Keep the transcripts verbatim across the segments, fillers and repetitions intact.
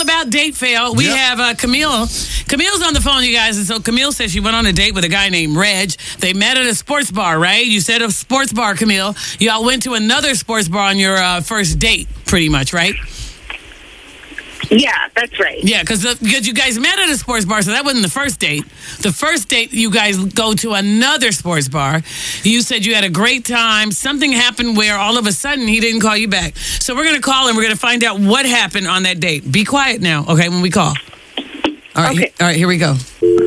About date fail, we Yep. have uh, Camille. Camille's on the phone, you guys. And so Camille says she went on a date with a guy named Reg. They met at a sports bar, right? You said a sports bar, Camille. Y'all went to another sports bar on your uh, first date, pretty much, right? Yeah, that's right. Yeah, because you guys met at a sports bar, so that wasn't the first date. The first date, you guys go to another sports bar. You said you had a great time. Something happened where all of a sudden he didn't call you back. So we're going to call and we're going to find out what happened on that date. Be quiet now, okay, when we call. All right, Okay. he- all right, here we go.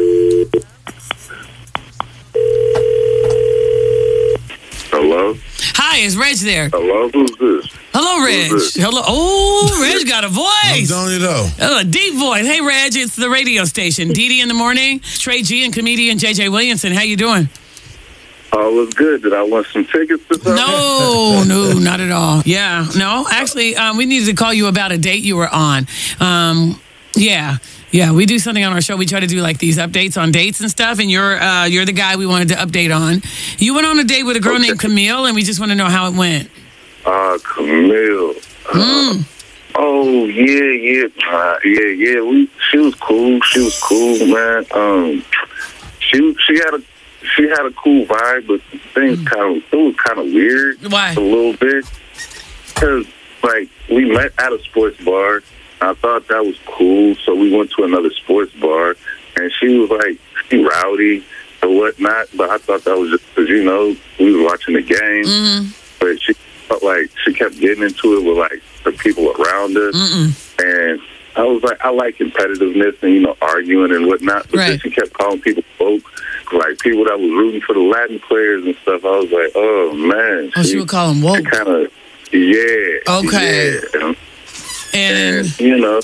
Hello? Hi, is Reg there? Hello? Who's this? Hello, Reg. Who's this? Hello. Oh, Reg got a I'm voice. telling you though. Oh, a deep voice. Hey, Reg, it's the radio station. Dee Dee in the morning. Trey G and comedian J J Williamson. How you doing? Oh, it was good. Did I want some tickets to something? No, no, not at all. Yeah, no. Actually, um, we needed to call you about a date you were on. Um, yeah, yeah. We do something on our show. We try to do like these updates on dates and stuff. And you're uh, you're the guy we wanted to update on. You went on a date with a girl Okay. named Camille, and we just want to know how it went. Uh, Camille. Uh, Mm. Oh, yeah, yeah. Uh, yeah, yeah. We, she was cool. She was cool, man. Um, she she had a she had a cool vibe, but things Mm. kind of it was kind of weird. Why? A little bit. Because, like, we met at a sports bar. I thought that was cool, so we went to another sports bar, and she was, like, she rowdy or whatnot, but I thought that was just because, you know, we were watching the game, Mm-hmm. but she felt like she kept getting into it with, like, the people around us, Mm-mm. and I was like, I like competitiveness and, you know, arguing and whatnot, but then Right. she kept calling people folk, like, people that was rooting for the Latin players and stuff. I was like, oh, man. Oh, she would call him woke. kind of, yeah. Okay. Yeah. And And, you know,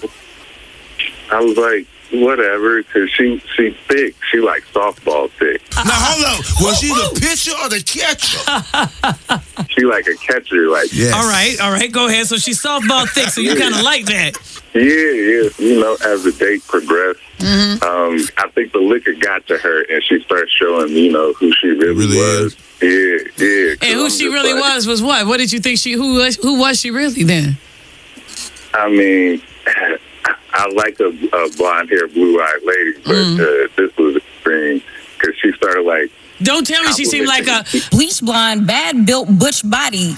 I was like, whatever, because she, she thick. She like softball thick. Uh, Now hold on. Was she the pitcher or the catcher? She like a catcher, like, Yes. all right, all right, go ahead. So she's softball thick, so you kind of like that. yeah, yeah. You know, as the date progressed, Mm-hmm. um, I think the liquor got to her, and she started showing, you know, who she really, Really was. Yeah, yeah. 'cause And who I'm she just really like- was was what? What did you think she? Who was? Who was she really then? I mean, I like a, a blonde-haired, blue-eyed lady, but Mm. uh, this was extreme because she started like. Don't tell me she seemed like a. Bleach blonde, bad built butch body.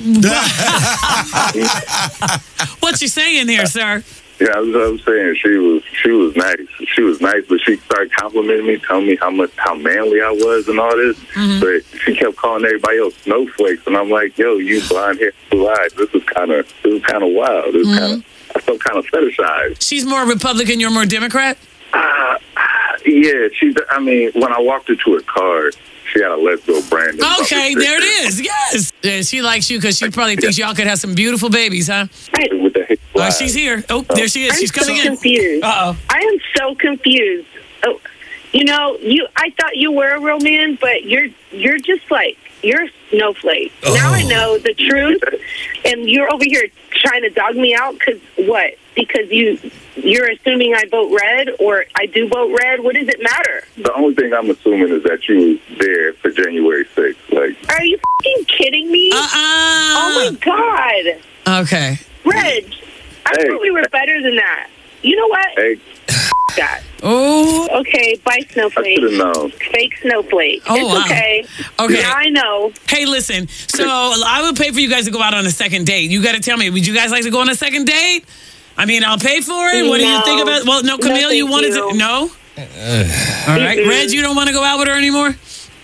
What you saying here, sir? Yeah, I was, I was saying she was she was nice. She was nice, but she started complimenting me, telling me how much how manly I was and all this. Mm-hmm. But she kept calling everybody else snowflakes, and I'm like, yo, you blonde hair, blue eyes. This is kind of this is kind of wild. This Mm-hmm. kind of I felt kind of fetishized. She's more Republican. You're more Democrat. Uh, yeah, she. I mean, when I walked into her car, she had a Let's Go Brandon. Okay, there it is. Yes, yeah, she likes you because she probably thinks y'all could have some beautiful babies, huh? With the hate Oh, flag. she's here. Oh, there she is. I'm She's coming so in. confused. Uh oh. I am so confused. Oh, you know, you. I thought you were a real man, but you're you're just like you're a snowflake. Now I Oh. know the truth, and you're over here trying to dog me out because what? Because you you're assuming I vote red or I do vote red. What does it matter? The only thing I'm assuming is that you was there for January sixth. Like, Are you fucking kidding me? Uh uh Oh my god, Okay. Reg! I Hey. thought we were better than that. You know what? hey, That. Oh. Okay, bye, I snowflake. should have known. Fake snowflake. Oh, it's wow. okay. Okay. Now I know. Hey, listen. So I would pay for you guys to go out on a second date. You got to tell me. Would you guys like to go on a second date? I mean, I'll pay for it. What do you No. think about? Well, no, No, Camille, you thank wanted you. to? No. All right, Mm-mm. Reg, you don't want to go out with her anymore.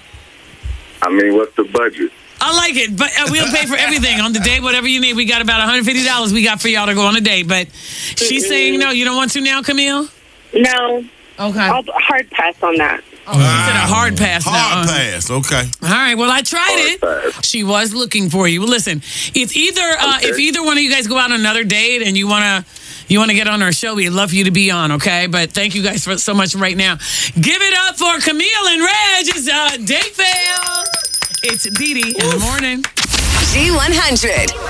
I mean, what's the budget? I like it, but uh, we'll pay for everything on the date, whatever you need. We got about one hundred fifty dollars we got for y'all to go on a date, but she's Mm-mm. saying no. You don't want to now, Camille? No. Okay. I'll hard pass on that. Oh, you said a hard pass now. Hard huh? pass. Okay. All right. Well, I tried Hard it. pass. She was looking for you. Well, listen, if either uh, Okay. if either one of you guys go out on another date and you wanna you wanna get on our show, we'd love for you to be on. Okay. But thank you guys for so much right now. Give it up for Camille and Reg. It's uh, date fail. It's Dee Dee in the morning. G one hundred.